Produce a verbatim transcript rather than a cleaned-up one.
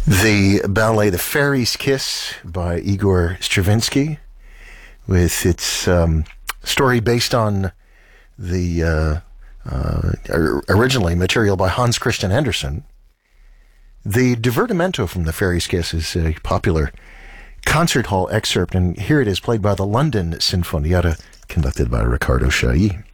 The ballet The Fairy's Kiss by Igor Stravinsky, with its um, story based on the uh, uh, originally material by Hans Christian Andersen. The divertimento from The Fairy's Kiss is a popular concert hall excerpt, and here it is played by the London Sinfonietta, conducted by Riccardo Chailly.